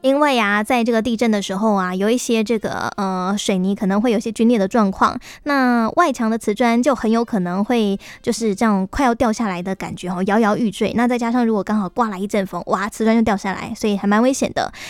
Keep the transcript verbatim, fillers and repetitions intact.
因为啊，在这个地震的时候啊，有一些这个呃水泥可能会有些龟裂的状况，那外墙的瓷砖就很有可能会就是这样快要掉下来的感觉哦，摇摇欲坠。那再加上如果刚好刮来一阵风，哇，瓷砖就掉下来，所以还蛮危险的。